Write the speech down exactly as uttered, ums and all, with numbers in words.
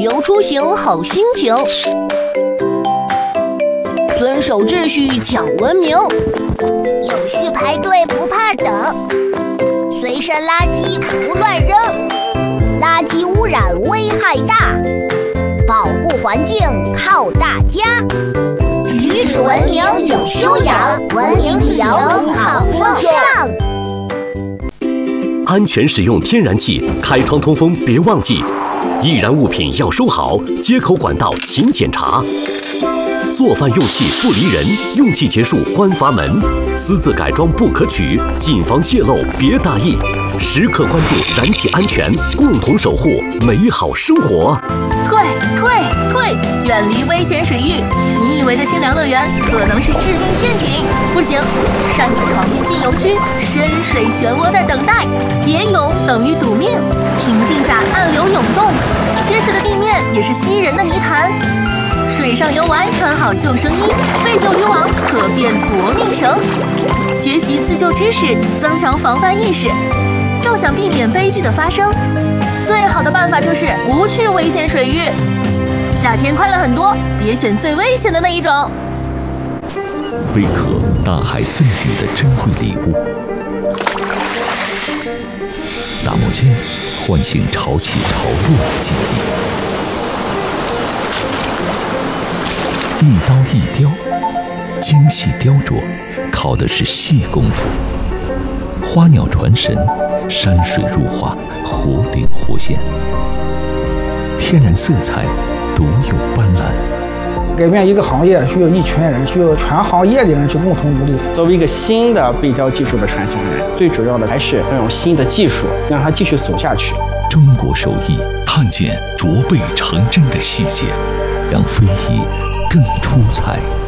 由出行好心情，遵守秩序讲文明， 有序排队不怕等，随身垃圾不乱扔，垃圾污染危害大，保护环境靠大家。举止文明有修养，文明旅游好风尚。 安全使用天然气，开窗通风别忘记。易燃物品要收好，接口管道勤检查。做饭用气不离人，用气结束关阀门。私自改装不可取，谨防泄漏别大意。时刻关注燃气安全，共同守护美好生活。 退退退！远离危险水域！你以为的清凉乐园可能是致命陷阱。不行，擅自闯进禁游区，深水漩涡在等待。蝶泳等于赌命，平静下暗流涌动，结实的地面也是吸人的泥潭。水上游玩穿好救生衣，废旧渔网可变夺命绳。学习自救知识，增强防范意识。要想避免悲剧的发生，最好的办法就是不去危险水域。夏天快乐很多，别选最危险的那一种。 贝壳，大海赠予的珍贵礼物。打磨剑，唤醒潮起潮落的记忆。一刀一雕，精细雕琢，靠的是细功夫。花鸟传神，山水入画，活灵活现。天然色彩，独有斑斓。 改变一个行业需要一群人，需要全行业的人去共同努力。 作为一个新的背雕技术的传承人，最主要的还是要用新的技术，让它继续走下去。 中国手艺，看见琢背成真的细节，让非遗更出彩。